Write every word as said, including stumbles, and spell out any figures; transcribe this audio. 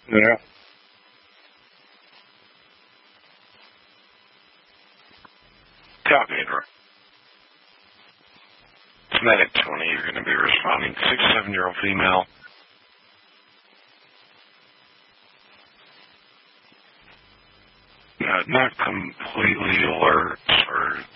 Yeah. Copy it. It's medic twenty. You're going to be responding. Six, seven-year-old female. Uh, not completely alert or